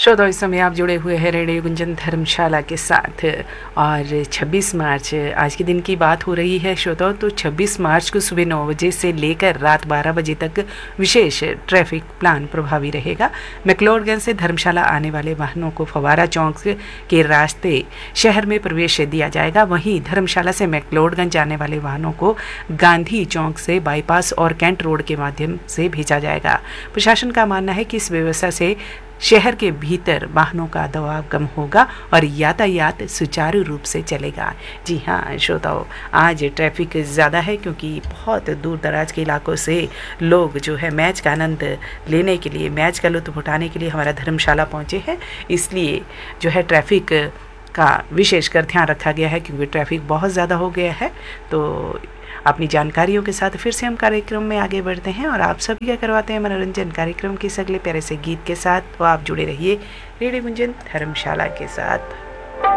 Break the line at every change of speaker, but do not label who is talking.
श्रोताओं, इस समय आप जुड़े हुए हैं रेडियो गुंजन धर्मशाला के साथ और 26 मार्च आज के दिन की बात हो रही है। श्रोताओं, तो 26 मार्च को सुबह 9 बजे से लेकर रात 12 बजे तक विशेष ट्रैफिक प्लान प्रभावी रहेगा। मैक्लोडगंज से धर्मशाला आने वाले वाहनों को फवारा चौक के रास्ते शहर में प्रवेश दिया जाएगा। वहीं धर्मशाला से मैक्लोडगंज जाने वाले वाहनों को गांधी चौक से बाईपास और कैंट रोड के माध्यम से भेजा जाएगा। प्रशासन का मानना है कि इस व्यवस्था से शहर के भीतर वाहनों का दबाव कम होगा और यातायात सुचारू रूप से चलेगा। जी हाँ श्रोताओं, आज ट्रैफिक ज़्यादा है क्योंकि बहुत दूर दराज के इलाकों से लोग जो है मैच का आनंद लेने के लिए, मैच का लुत्फ़ उठाने के लिए हमारा धर्मशाला पहुँचे हैं। इसलिए जो है ट्रैफिक का विशेषकर ध्यान रखा गया है क्योंकि ट्रैफिक बहुत ज़्यादा हो गया है। तो अपनी जानकारियों के साथ फिर से हम कार्यक्रम में आगे बढ़ते हैं और आप सभी क्या करवाते हैं मनोरंजन कार्यक्रम के इस अगले प्यारे से गीत के साथ। तो आप जुड़े रहिए रेडियो गुंजन धर्मशाला के साथ।